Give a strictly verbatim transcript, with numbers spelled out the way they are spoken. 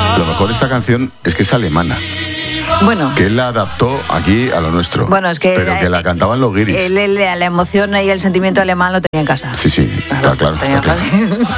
Lo mejor de esta canción es que es alemana. Bueno. Que él la adaptó aquí a lo nuestro. Bueno, es que... Pero que la cantaban los guiris. Él, él, la emoción y el sentimiento alemán lo tenía en casa. Sí, sí, está claro. Está claro.